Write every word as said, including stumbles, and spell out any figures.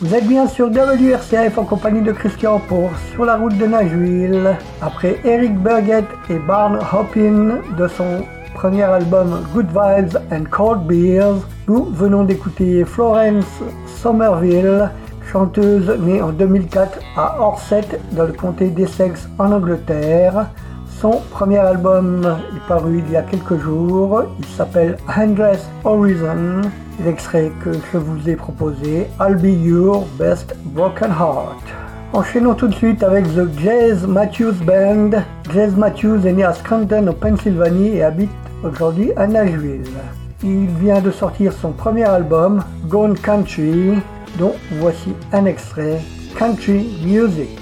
Vous êtes bien sur W R C F en compagnie de Christian pour Sur la route de Nashville. Après Eric Burgett et Barn Hoppin de son premier album Good Vibes and Cold Beers, nous venons d'écouter Florence Somerville, chanteuse née en deux mille quatre à Orsett dans le comté d'Essex en Angleterre. Son premier album est paru il y a quelques jours, il s'appelle Endless Horizon. L'extrait que je vous ai proposé, I'll Be Your Best Broken Heart. Enchaînons tout de suite avec The Jazz Matthews Band. Jazz Matthews est né à Scranton au Pennsylvanie et habite aujourd'hui à Nashville. Il vient de sortir son premier album, Gone Country, dont voici un extrait, Country Music.